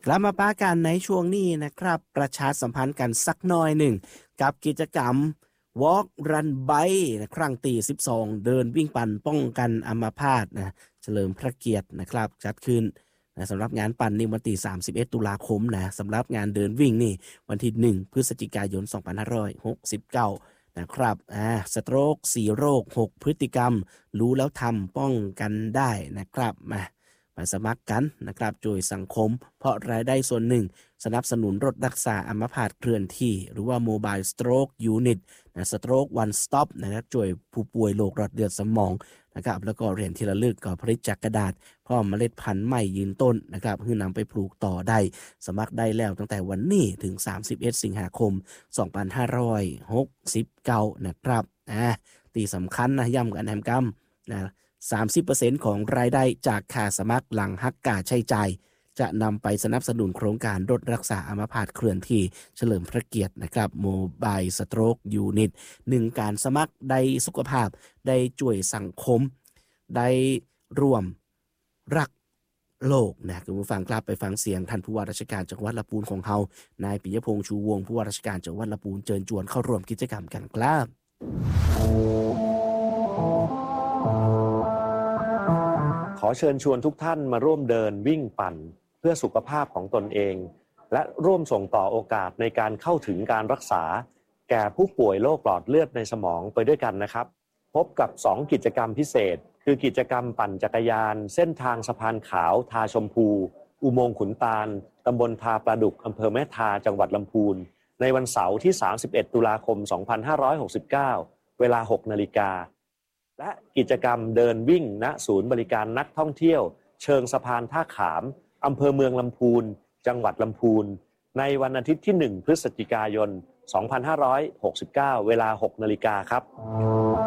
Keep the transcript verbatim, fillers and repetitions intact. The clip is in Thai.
กลับมาป้ากันในช่วงนี้นะครับประชาสัมพันธ์กันสักหน่อยหนึ่งกับกิจกรรม Walk Run Bike นะครั้งที่สิบสองเดินวิ่งปั่นป้องกันอัมพาตนะเฉลิมพระเกียรตินะครับจัดขึ้นนะสำหรับงานปั่นนี่วันที่สามสิบเอ็ดตุลาคมนะสำหรับงานเดินวิ่งนี่วันที่หนึ่งพฤศจิกายนสองพันห้าร้อยหกสิบเก้านะครับอ่าสโตรกสี่โรคหกพฤติกรรมรู้แล้วทำป้องกันได้นะครับมามาสมัครกันนะครับช่วยสังคมเพราะรายได้ส่วนหนึ่งสนับสนุนรถรักษาอัมพาตเคลื่อนที่หรือว่า Mobile Stroke Unit นะ Stroke One Stop นะครับช่วยผู้ป่วยโรคหลอดเลือดสมองนะครับแล้วก็เหรียญที่ระลึกก็ผลิตจากกระดาษพร้อมเมล็ดพันธุ์ใหม่ยืนต้นนะครับเพื่อนำไปปลูกต่อได้สมัครได้แล้วตั้งแต่วันนี้ถึงสามสิบเอ็ดสิงหาคมสองพันห้าร้อยหกสิบเก้านะครับอ่าที่สำคัญนะย้ำกันแฮมกัมนะสามสิบเปอร์เซ็นต์ ของรายได้จากค่าสมัครหลังหักค่าใช้จ่ายจะนำไปสนับสนุนโครงการรถรักษาอัมพาตเคลื่อนที่เฉลิมพระเกียรตินะครับ Mobile Stroke Unit หนึ่งการสมัครได้สุขภาพได้ช่วยสังคมได้ร่วมรักโลกนะคุณผู้ฟังครับไปฟังเสียงท่านผู้ว่าราชการจังหวัดลำพูนของเฮานายปิยพงษ์ชูวงศ์ผู้ว่าราชการจังหวัดลำพูนเชิญชวนเข้าร่วมกิจกรรมกันครับขอเชิญชวนทุกท่านมาร่วมเดินวิ่งปั่นเพื่อสุขภาพของตนเองและร่วมส่งต่อโอกาสในการเข้าถึงการรักษาแก่ผู้ป่วยโรคหลอดเลือดในสมองไปด้วยกันนะครับพบกับสองกิจกรรมพิเศษคือกิจกรรมปั่นจักรยานเส้นทางสะพานขาวทาชมพูอุโมงค์ขุนตาลตำบลทาปลาดุกอำเภอแม่ทาจังหวัดลำพูนในวันเสาร์ที่สามสิบเอ็ดตุลาคมสองพันห้าร้อยหกสิบเก้าเวลา หกนาฬิกาและกิจกรรมเดินวิ่งณศูนย์บริการนักท่องเที่ยวเชิงสะพานท่าขามอำเภอเมืองลำพูนจังหวัดลำพูนในวันอาทิตย์ที่หนึ่งพฤศจิกายนสองพันห้าร้อยหกสิบเก้าเวลา หกนาฬิกาครับ